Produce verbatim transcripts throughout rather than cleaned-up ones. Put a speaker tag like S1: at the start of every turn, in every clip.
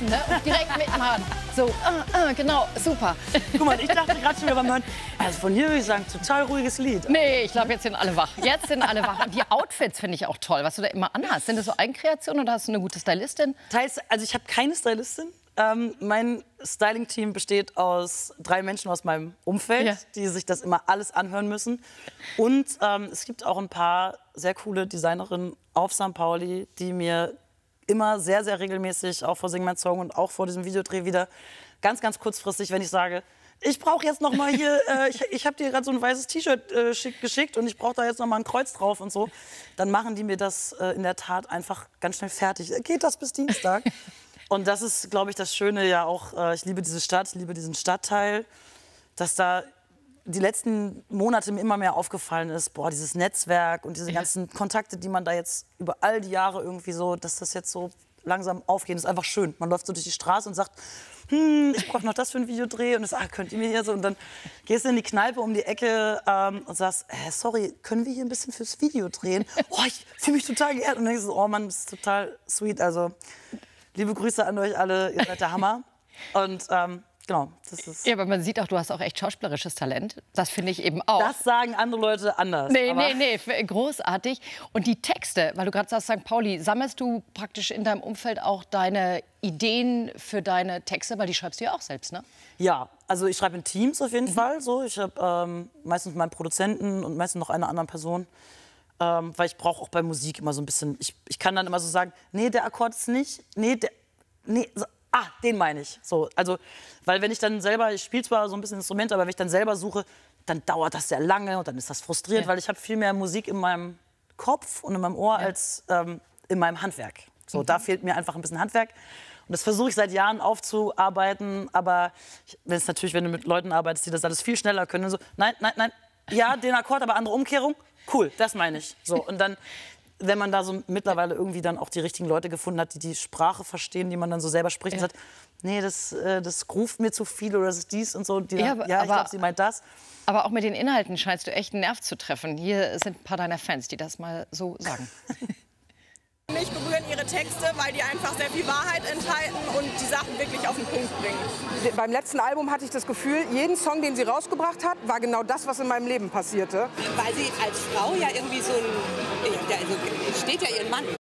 S1: lassen, ne? Und direkt mitmachen. So, äh, äh, genau, super.
S2: Guck mal, ich dachte gerade schon wieder beim Hören, also von hier würde ich sagen, total ruhiges Lied.
S1: Nee, ich glaube, jetzt sind alle wach. Jetzt sind alle wach. Und die Outfits finde ich auch toll, was du da immer anhast. Sind das so Eigenkreationen oder hast du eine gute Stylistin?
S2: Teils, also ich habe keine Stylistin. Ähm, mein Styling-Team besteht aus drei Menschen aus meinem Umfeld, ja. die sich das immer alles anhören müssen. Und ähm, es gibt auch ein paar sehr coole Designerinnen auf Sankt Pauli, die mir immer sehr, sehr regelmäßig, auch vor Sing mein Song und auch vor diesem Videodreh wieder, ganz, ganz kurzfristig, wenn ich sage, ich brauche jetzt noch mal hier, äh, ich, ich habe dir gerade so ein weißes T-Shirt äh, schick, geschickt und ich brauche da jetzt noch mal ein Kreuz drauf und so, dann machen die mir das äh, in der Tat einfach ganz schnell fertig. Geht das bis Dienstag? Und das ist, glaube ich, das Schöne ja auch, äh, ich liebe diese Stadt, ich liebe diesen Stadtteil, dass da die letzten Monate mir immer mehr aufgefallen ist, boah, dieses Netzwerk und diese ja. ganzen Kontakte, die man da jetzt über all die Jahre irgendwie so, dass das jetzt so langsam aufgeht, ist einfach schön. Man läuft so durch die Straße und sagt, hm, ich brauche noch das für ein Videodreh und das, ah, könnt ihr mir hier so, und dann gehst du in die Kneipe um die Ecke ähm, und sagst, äh, sorry, können wir hier ein bisschen fürs Video drehen? Oh, ich fühle mich total geehrt und dann denkst du, oh Mann, das ist total sweet, also liebe Grüße an euch alle, ihr seid der Hammer. Und ähm, genau, das ist...
S1: Ja, aber man sieht auch, du hast auch echt schauspielerisches Talent. Das finde ich eben auch.
S2: Das sagen andere Leute anders.
S1: Nee,
S2: aber
S1: nee, nee, großartig. Und die Texte, weil du gerade sagst, Sankt Pauli, sammelst du praktisch in deinem Umfeld auch deine Ideen für deine Texte? Weil die schreibst du ja auch selbst, ne?
S2: Ja, also ich schreibe in Teams auf jeden
S1: mhm.
S2: Fall. So. Ich habe ähm, meistens meinen Produzenten und meistens noch eine andere Person. Ähm, weil ich brauche auch bei Musik immer so ein bisschen, ich, ich kann dann immer so sagen, nee, der Akkord ist nicht, nee, der, nee, so, ah, den meine ich. So, also, weil wenn ich dann selber, ich spiele zwar so ein bisschen Instrumente, aber wenn ich dann selber suche, dann dauert das sehr lange und dann ist das frustrierend, ja. weil ich habe viel mehr Musik in meinem Kopf und in meinem Ohr ja. als ähm, in meinem Handwerk. So, mhm. da fehlt mir einfach ein bisschen Handwerk. Und das versuche ich seit Jahren aufzuarbeiten, aber wenn es natürlich, wenn du mit Leuten arbeitest, die das alles viel schneller können, so, nein, nein, nein, ja, den Akkord, aber andere Umkehrung. Cool, das meine ich. So, und dann, wenn man da so mittlerweile irgendwie dann auch die richtigen Leute gefunden hat, die die Sprache verstehen, die man dann so selber spricht, ja. und sagt, nee, das, äh, das ruft mir zu viel oder das ist dies und so. Die
S1: ja,
S2: dann, ja, ich glaube, sie meint das.
S1: Aber auch mit den Inhalten scheinst du echt einen Nerv zu treffen. Hier sind ein paar deiner Fans, die das mal so sagen.
S3: Mich berühren ihre Texte, weil die einfach sehr viel Wahrheit enthalten und die Sachen wirklich auf den Punkt bringen.
S4: Beim letzten Album hatte ich das Gefühl, jeden Song, den sie rausgebracht hat, war genau das, was in meinem Leben passierte.
S5: Weil sie als Frau ja irgendwie so ein... Also steht ja ihren Mann.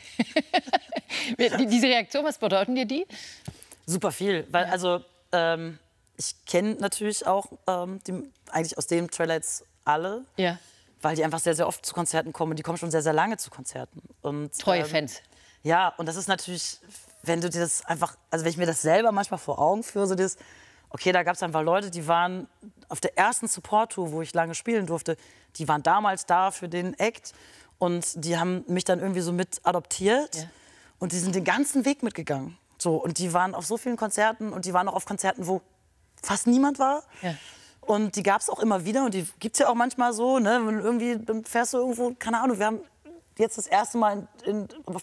S1: Diese Reaktion, was bedeuten dir die?
S2: Super viel, weil ja. also ähm, ich kenne natürlich auch ähm, die, eigentlich aus dem Trailer jetzt alle.
S1: Ja.
S2: Weil die einfach sehr, sehr oft zu Konzerten kommen. Und die kommen schon sehr, sehr lange zu Konzerten. Und,
S1: Treue
S2: ähm,
S1: Fans.
S2: Ja, und das ist natürlich, wenn du dir das einfach, also wenn ich mir das selber manchmal vor Augen führe, so das, okay, da gab es einfach Leute, die waren auf der ersten Support-Tour, wo ich lange spielen durfte, die waren damals da für den Act und die haben mich dann irgendwie so mit adoptiert ja. und die sind den ganzen Weg mitgegangen. So, und die waren auf so vielen Konzerten und die waren auch auf Konzerten, wo fast niemand war. Ja. Und die gab es auch immer wieder und die gibt es ja auch manchmal so, ne? Wenn irgendwie, dann fährst du irgendwo, keine Ahnung, wir haben jetzt das erste Mal in, in, auf